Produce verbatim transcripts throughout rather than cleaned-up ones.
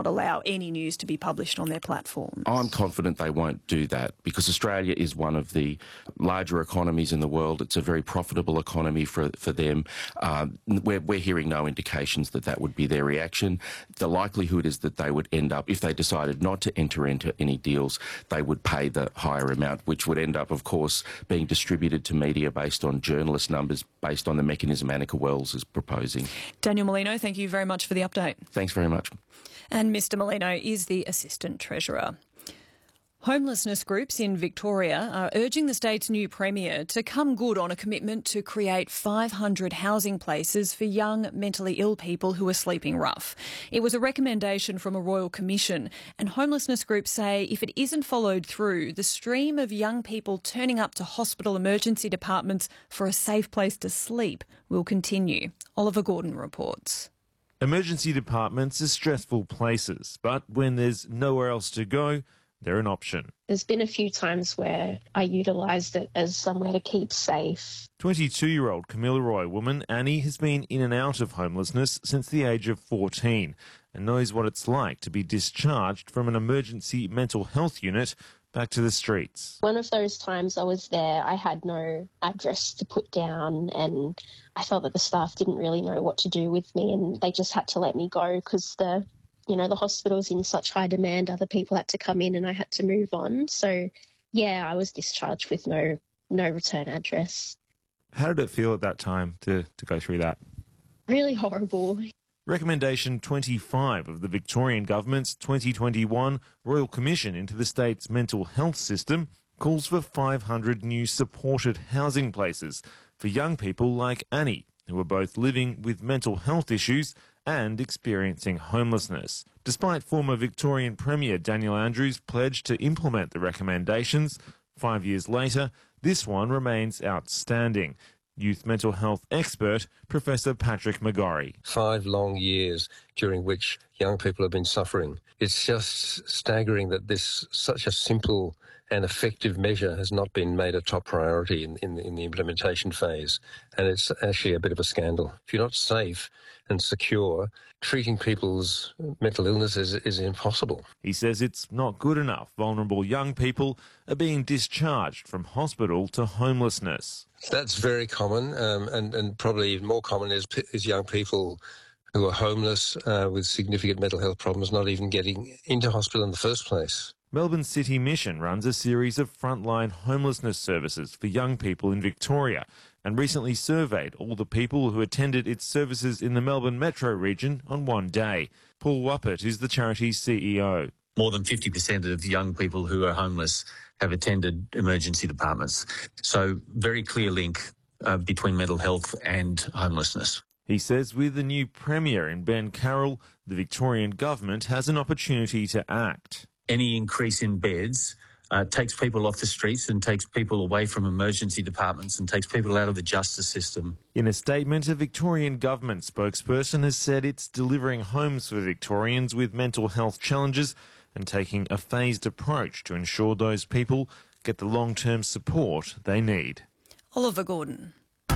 not allow any news to be published on their platforms. I'm confident they won't do that because Australia is one of the larger economies in the world. It's a very profitable economy for, for them. Um, we're, we're hearing no indications that that would be their reaction. The likelihood is that they would end up, if they decided not to enter into any deals, they would pay the higher amount, which would end up, of course, being distributed to media based on journalist numbers, based on the mechanism Annika Wells is proposing. Daniel Molino, thank you very much for the update. Thanks very much. And Mr Molino is the Assistant Treasurer. Homelessness groups in Victoria are urging the state's new Premier to come good on a commitment to create five hundred housing places for young mentally ill people who are sleeping rough. It was a recommendation from a Royal Commission, and homelessness groups say if it isn't followed through, the stream of young people turning up to hospital emergency departments for a safe place to sleep will continue. Oliver Gordon reports. Emergency departments are stressful places, but when there's nowhere else to go, they're an option. There's been a few times where I utilised it as somewhere to keep safe. twenty-two-year-old Kamilaroi woman Annie has been in and out of homelessness since the age of fourteen and knows what it's like to be discharged from an emergency mental health unit back to the streets. One of those times I was there, I had no address to put down and I felt that the staff didn't really know what to do with me and they just had to let me go because the You know, the hospital's in such high demand, other people had to come in and I had to move on. So, yeah, I was discharged with no no return address. How did it feel at that time to, to go through that? Really horrible. Recommendation twenty-five of the Victorian Government's twenty twenty-one Royal Commission into the state's mental health system calls for five hundred new supported housing places for young people like Annie, who are both living with mental health issues and experiencing homelessness. Despite former Victorian Premier Daniel Andrews' pledge to implement the recommendations, five years later, this one remains outstanding. Youth mental health expert Professor Patrick McGorry. Five long years during which young people have been suffering. It's just staggering that this such a simple and effective measure has not been made a top priority in, in, in the implementation phase. And it's actually a bit of a scandal. If you're not safe and secure, treating people's mental illness is, is impossible. He says it's not good enough. Vulnerable young people are being discharged from hospital to homelessness. That's very common, um, and, and probably even more common is, is young people who are homeless uh, with significant mental health problems not even getting into hospital in the first place. Melbourne City Mission runs a series of frontline homelessness services for young people in Victoria and recently surveyed all the people who attended its services in the Melbourne metro region on one day. Paul Wappert is the charity's C E O. More than fifty percent of young people who are homeless have attended emergency departments. So very clear link uh, between mental health and homelessness. He says with the new Premier in Ben Carroll, the Victorian government has an opportunity to act. Any increase in beds uh, takes people off the streets and takes people away from emergency departments and takes people out of the justice system. In a statement, a Victorian government spokesperson has said it's delivering homes for Victorians with mental health challenges and taking a phased approach to ensure those people get the long-term support they need. Oliver Gordon.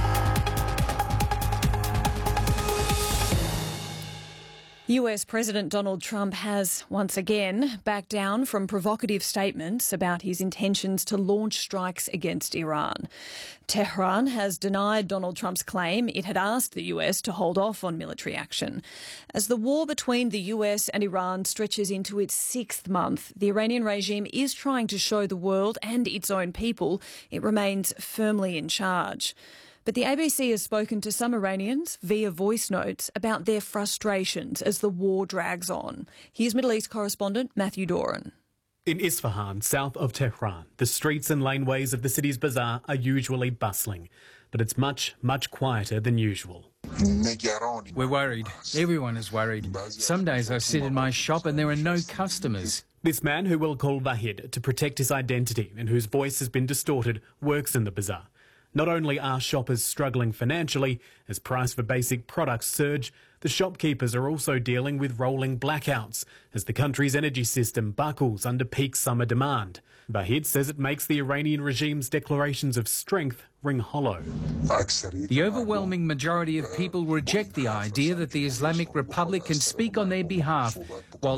U S President Donald Trump has once again backed down from provocative statements about his intentions to launch strikes against Iran. Tehran has denied Donald Trump's claim it had asked the U S to hold off on military action. As the war between the U S and Iran stretches into its sixth month, the Iranian regime is trying to show the world and its own people it remains firmly in charge. But the A B C has spoken to some Iranians via voice notes about their frustrations as the war drags on. Here's Middle East correspondent Matthew Doran. In Isfahan, south of Tehran, the streets and laneways of the city's bazaar are usually bustling, but it's much, much quieter than usual. We're worried. Everyone is worried. Some days I sit in my shop and there are no customers. This man, who we'll call Vahid to protect his identity and whose voice has been distorted, works in the bazaar. Not only are shoppers struggling financially as price for basic products surge, the shopkeepers are also dealing with rolling blackouts as the country's energy system buckles under peak summer demand. Vahid says it makes the Iranian regime's declarations of strength ring hollow. The overwhelming majority of people reject the idea that the Islamic Republic can speak on their behalf, while